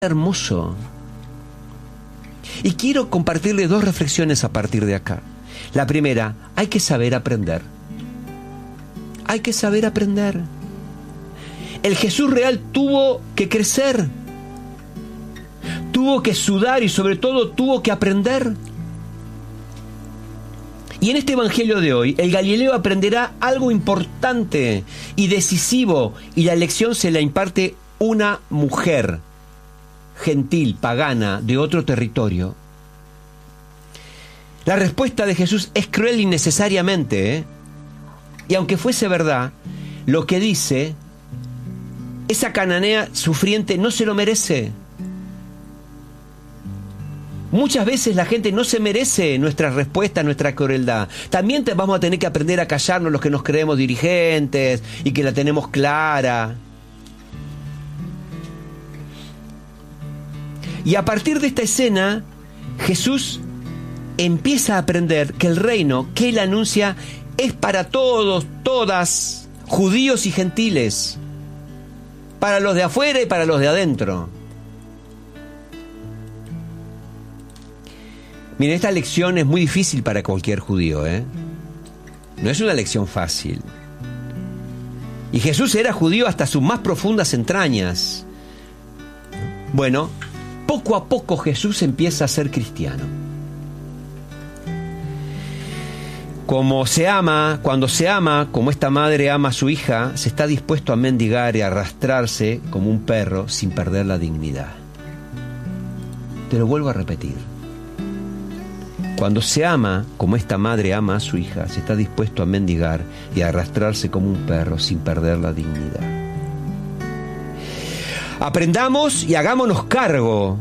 hermoso. Y quiero compartirle dos reflexiones a partir de acá. La primera, hay que saber aprender. Hay que saber aprender. El Jesús real tuvo que crecer, tuvo que sudar y sobre todo tuvo que aprender. Y en este evangelio de hoy, el Galileo aprenderá algo importante y decisivo, y la lección se la imparte una mujer gentil, pagana, de otro territorio. La respuesta de Jesús es cruel innecesariamente, ¿eh? Y aunque fuese verdad, lo que dice, esa cananea sufriente no se lo merece. Muchas veces la gente no se merece nuestra respuesta, nuestra crueldad. También vamos a tener que aprender a callarnos los que nos creemos dirigentes y que la tenemos clara. Y a partir de esta escena, Jesús empieza a aprender que el reino que él anuncia es para todos, todas, judíos y gentiles, para los de afuera y para los de adentro. Miren, esta lección es muy difícil para cualquier judío, ¿eh? No es una lección fácil. Y Jesús era judío hasta sus más profundas entrañas. Bueno, poco a poco Jesús empieza a ser cristiano. Cuando se ama, como esta madre ama a su hija, se está dispuesto a mendigar y a arrastrarse como un perro sin perder la dignidad. Te lo vuelvo a repetir. Cuando se ama, como esta madre ama a su hija, se está dispuesto a mendigar y a arrastrarse como un perro sin perder la dignidad. Aprendamos y hagámonos cargo.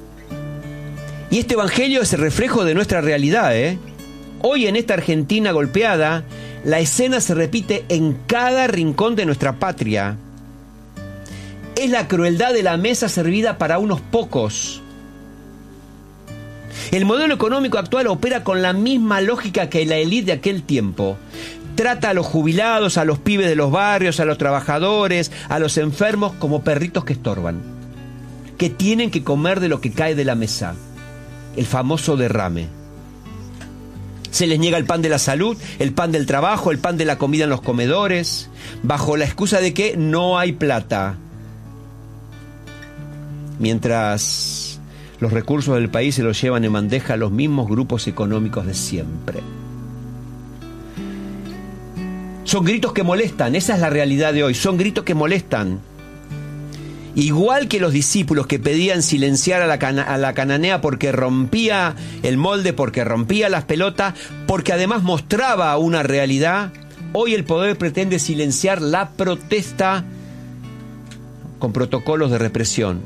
Y este evangelio es el reflejo de nuestra realidad, ¿eh? Hoy en esta Argentina golpeada, la escena se repite en cada rincón de nuestra patria. Es la crueldad de la mesa servida para unos pocos. El modelo económico actual opera con la misma lógica que la élite de aquel tiempo. Trata a los jubilados, a los pibes de los barrios, a los trabajadores, a los enfermos como perritos que estorban, que tienen que comer de lo que cae de la mesa. El famoso derrame. Se les niega el pan de la salud, el pan del trabajo, el pan de la comida en los comedores, bajo la excusa de que no hay plata. Mientras los recursos del país se los llevan en bandeja los mismos grupos económicos de siempre. Son gritos que molestan, esa es la realidad de hoy, son gritos que molestan. Igual que los discípulos que pedían silenciar a la cananea porque rompía el molde, porque rompía las pelotas, porque además mostraba una realidad, hoy el poder pretende silenciar la protesta con protocolos de represión.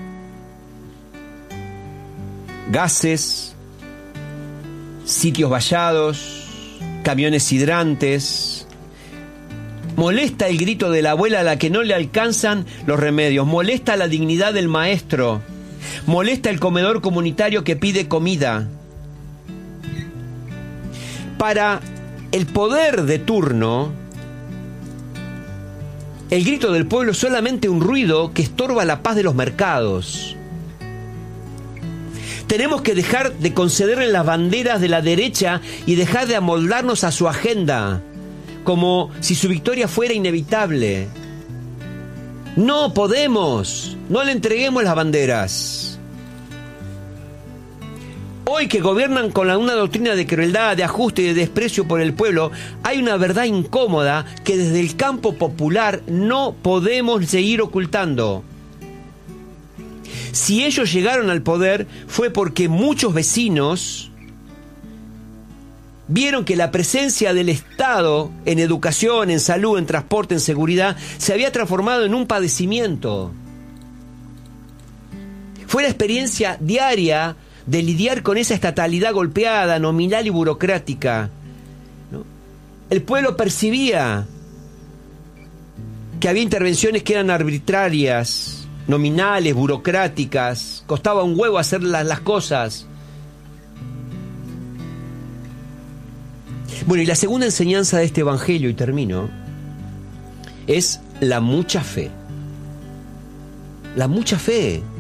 Gases, sitios vallados, camiones hidrantes. Molesta el grito de la abuela a la que no le alcanzan los remedios. Molesta la dignidad del maestro. Molesta el comedor comunitario que pide comida. Para el poder de turno, el grito del pueblo es solamente un ruido que estorba la paz de los mercados. Tenemos que dejar de concederle las banderas de la derecha y dejar de amoldarnos a su agenda, como si su victoria fuera inevitable. No podemos, no le entreguemos las banderas. Hoy que gobiernan con una doctrina de crueldad, de ajuste y de desprecio por el pueblo, hay una verdad incómoda que desde el campo popular no podemos seguir ocultando. Si ellos llegaron al poder fue porque muchos vecinos vieron que la presencia del Estado en educación, en salud, en transporte, en seguridad, se había transformado en un padecimiento. Fue la experiencia diaria de lidiar con esa estatalidad golpeada, nominal y burocrática, ¿no? El pueblo percibía que había intervenciones que eran arbitrarias, nominales, burocráticas, costaba un huevo hacer las cosas. Bueno, y la segunda enseñanza de este evangelio, y termino, es la mucha fe. La mucha fe.